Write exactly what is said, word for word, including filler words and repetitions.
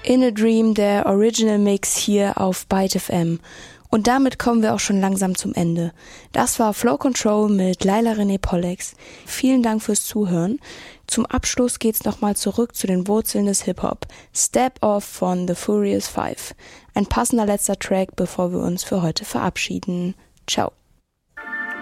In a Dream, der Original Mix hier auf Byte F M. Und damit kommen wir auch schon langsam zum Ende. Das war Flow Control mit Laila Renee Pollex. Vielen Dank fürs Zuhören. Zum Abschluss geht's nochmal zurück zu den Wurzeln des Hip-Hop. Step Off von The Furious Five. Ein passender letzter Track, bevor wir uns für heute verabschieden. Ciao.